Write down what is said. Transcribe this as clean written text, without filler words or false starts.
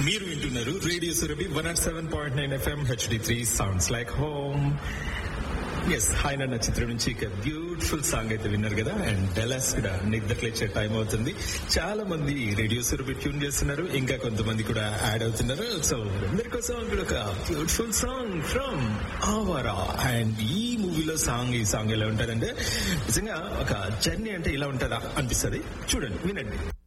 మీరు వింటున్నారు radio Surabhi 107.9 FM HD3 sounds like home. Yes, hi నాన్న చిత్రం నుంచి ఇక బ్యూటిఫుల్ సాంగ్ అయితే విన్నారు కదా. అండ్ డెలాస్ కూడా నిద్రలేచే టైం అవుతుంది. చాలా మంది రేడియో సురభి ట్యూన్ చేస్తున్నారు, ఇంకా కొంతమంది కూడా యాడ్ అవుతున్నారు. సో అందరి కోసం ఇప్పుడు ఒక beautiful song from Awara. And ఈ మూవీలో ఈ సాంగ్ ఎలా ఉంటుందంటే నిజంగా ఒక జర్నీ అంటే ఇలా ఉంటుందా అనిపిస్తుంది. చూడండి, వినండి.